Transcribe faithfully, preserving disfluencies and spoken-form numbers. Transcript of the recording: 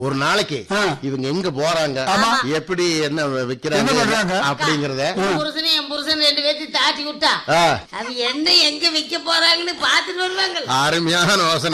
ஒரு நாளைக்கு இவங்க எங்க போறாங்க, எப்படி என்ன விக்கிறாங்க அப்படிங்கறத புருஷனை என் புருஷன் ரெண்டு பேர்த்து தாட்டி விட்டா அது என்ன எங்க விக்க போறாங்கன்னு பாத்துட்டு வருவாங்க. அருமையான யோசனை.